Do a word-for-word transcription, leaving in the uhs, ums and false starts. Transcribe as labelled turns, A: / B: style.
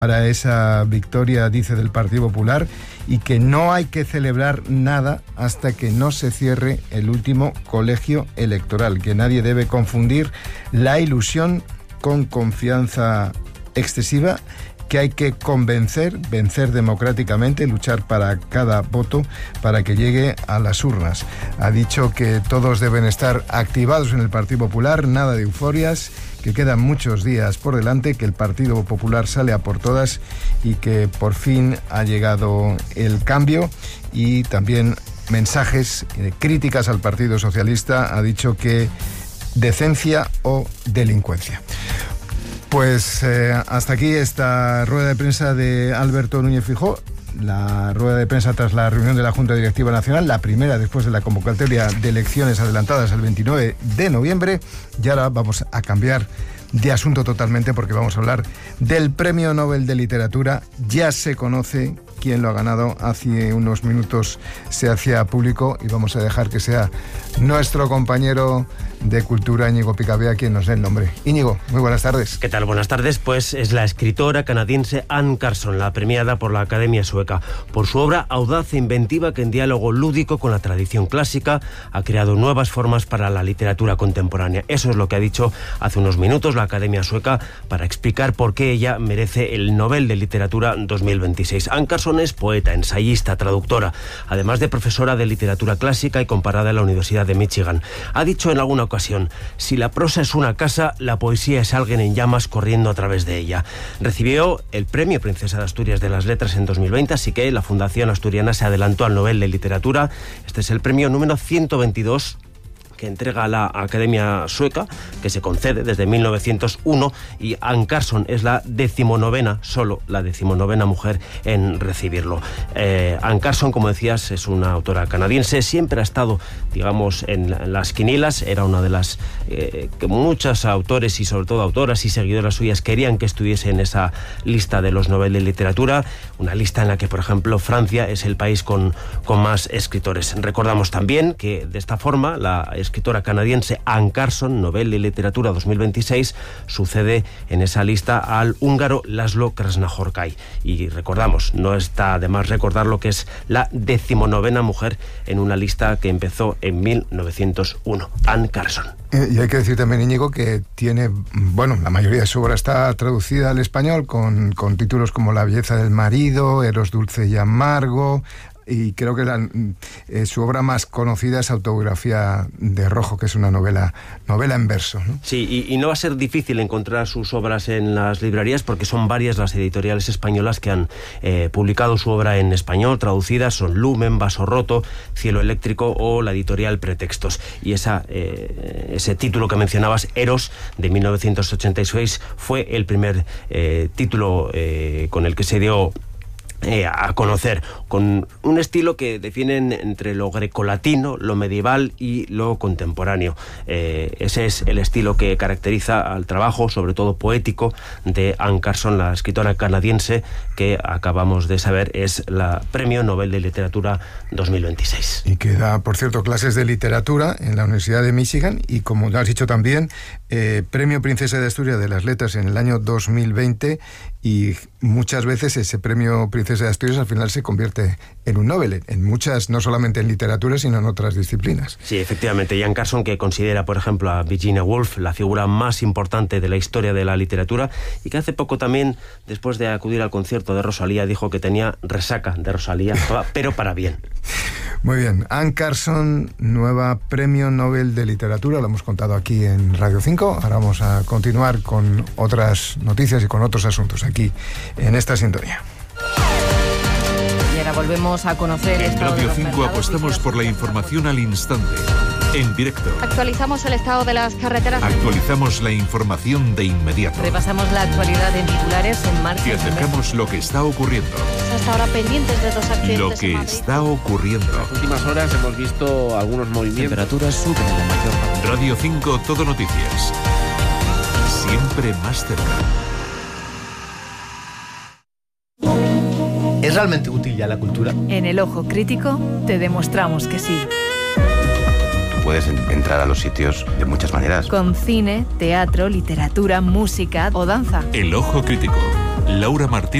A: para esa victoria, dice, del Partido Popular, y que no hay que celebrar nada hasta que no se cierre el último colegio electoral, que nadie debe confundir la ilusión con confianza excesiva, que hay que convencer, vencer democráticamente, luchar para cada voto para que llegue a las urnas. Ha dicho que todos deben estar activados en el Partido Popular, nada de euforias, que quedan muchos días por delante, que el Partido Popular sale a por todas y que por fin ha llegado el cambio. Y también mensajes, eh, críticas al Partido Socialista. Ha dicho que decencia o delincuencia. Pues eh, hasta aquí esta rueda de prensa de Alberto Núñez Feijóo, la rueda de prensa tras la reunión de la Junta Directiva Nacional, la primera después de la convocatoria de elecciones adelantadas el veintinueve de noviembre. Y ahora vamos a cambiar de asunto totalmente, porque vamos a hablar del Premio Nobel de Literatura. Ya se conoce quién lo ha ganado, hace unos minutos se hacía público, y vamos a dejar que sea nuestro compañero de Cultura, Íñigo Picabea, quien nos dé el nombre. Íñigo, muy buenas tardes.
B: ¿Qué tal? Buenas tardes. Pues es la escritora canadiense Anne Carson, la premiada por la Academia Sueca, por su obra audaz e inventiva que, en diálogo lúdico con la tradición clásica, ha creado nuevas formas para la literatura contemporánea. Eso es lo que ha dicho hace unos minutos la Academia Sueca para explicar por qué ella merece el Nobel de Literatura dos mil veintiséis. Anne Carson es poeta, ensayista, traductora, además de profesora de literatura clásica y comparada en la Universidad de Michigan. Ha dicho en alguna ocasión: si la prosa es una casa, la poesía es alguien en llamas corriendo a través de ella. Recibió el Premio Princesa de Asturias de las Letras en dos mil veinte, así que la Fundación Asturiana se adelantó al Nobel de Literatura. Este es el premio número ciento veintidós que entrega la Academia Sueca, que se concede desde mil novecientos uno, y Anne Carson es la decimonovena, solo la decimonovena mujer en recibirlo. Eh, Anne Carson, como decías, es una autora canadiense, siempre ha estado, digamos, en las quinielas, era una de las eh, que muchos autores y sobre todo autoras y seguidoras suyas querían que estuviese en esa lista de los Nobel de Literatura, una lista en la que, por ejemplo, Francia es el país con, con más escritores. Recordamos también que de esta forma la escritora canadiense Anne Carson, Nobel de Literatura dos mil veintiséis, sucede en esa lista al húngaro László Krasznahorkai. Y recordamos, no está de más recordar lo que es la decimonovena mujer en una lista que empezó en mil novecientos uno. Anne Carson.
A: Y hay que decir también, Íñigo, que tiene, bueno, la mayoría de su obra está traducida al español con, con títulos como La belleza del marido, Eros dulce y amargo, y creo que la, eh, su obra más conocida es Autobiografía de Rojo, que es una novela novela en verso, ¿no?
B: Sí, y, y no va a ser difícil encontrar sus obras en las librerías, porque son varias las editoriales españolas que han eh, publicado su obra en español, traducidas. Son Lumen, Vaso Roto, Cielo Eléctrico o la editorial Pretextos. Y esa, eh, ese título que mencionabas, Eros, de mil novecientos ochenta y seis, fue el primer eh, título eh, con el que se dio Eh, a conocer, con un estilo que definen entre lo grecolatino, lo medieval y lo contemporáneo. Eh, ese es el estilo que caracteriza al trabajo, sobre todo poético, de Anne Carson, la escritora canadiense que acabamos de saber es la Premio Nobel de Literatura dos mil veintiséis.
A: Y que da, por cierto, clases de literatura en la Universidad de Michigan, y como has dicho también, eh, Premio Princesa de Asturias de las Letras en el año dos mil veinte, y muchas veces ese Premio Princesa de Asturias al final se convierte en un Nobel, en muchas, no solamente en literatura, sino en otras disciplinas.
B: Sí, efectivamente. Y Anne Carson, que considera, por ejemplo, a Virginia Woolf la figura más importante de la historia de la literatura, y que hace poco también, después de acudir al concierto de Rosalía, dijo que tenía resaca de Rosalía, pero para bien.
A: Muy bien. Anne Carson, nueva Premio Nobel de Literatura, lo hemos contado aquí en Radio cinco. Ahora vamos a continuar con otras noticias y con otros asuntos aquí en esta sintonía.
C: Y ahora volvemos a conocer...
D: En Radio cinco apostamos por la información al instante, en directo.
E: Actualizamos el estado de las carreteras.
D: Actualizamos la información de inmediato.
C: Repasamos la actualidad en titulares en marcha.
D: Y acercamos lo que está ocurriendo.
E: Hasta ahora pendientes de dos accidentes.
D: Lo que está ocurriendo.
F: En las últimas horas hemos visto algunos movimientos.
B: Temperaturas suben en la mayor parte.
D: Radio cinco, Todo Noticias. Siempre más cerca.
G: ¿Es realmente útil ya la cultura?
H: En El Ojo Crítico te demostramos que sí.
I: Tú puedes entrar a los sitios de muchas maneras.
H: Con cine, teatro, literatura, música o danza.
D: El Ojo Crítico. Laura Martínez